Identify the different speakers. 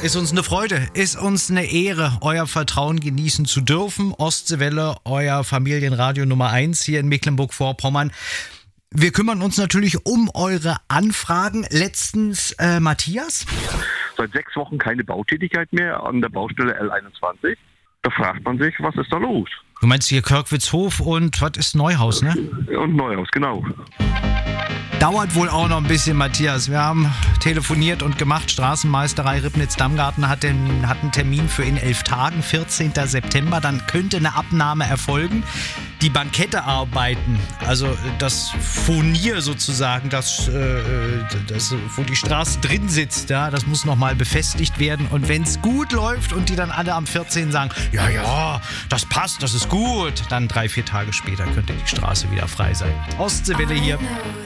Speaker 1: ist uns eine Freude, ist uns eine Ehre, euer Vertrauen genießen zu dürfen. Ostseewelle, euer Familienradio Nummer 1 hier in Mecklenburg-Vorpommern. Wir kümmern uns natürlich um eure Anfragen. Letztens Matthias?
Speaker 2: Seit 6 Wochen keine Bautätigkeit mehr an der Baustelle L21. Da fragt man sich, was ist da los?
Speaker 1: Du meinst hier Körkwitzhof und was ist Neuhaus, ne?
Speaker 2: Und Neuhaus, genau.
Speaker 1: Dauert wohl auch noch ein bisschen, Matthias. Wir haben telefoniert und gemacht. Straßenmeisterei Ribnitz-Dammgarten hat einen Termin für in 11 Tagen, 14. September. Dann könnte eine Abnahme erfolgen. Die Bankettearbeiten, also das Furnier sozusagen, das, wo die Straße drin sitzt, ja, das muss nochmal befestigt werden. Und wenn es gut läuft und die dann alle am 14. sagen, ja, das passt, das ist gut, dann 3-4 Tage später könnte die Straße wieder frei sein. Ostseewelle hier.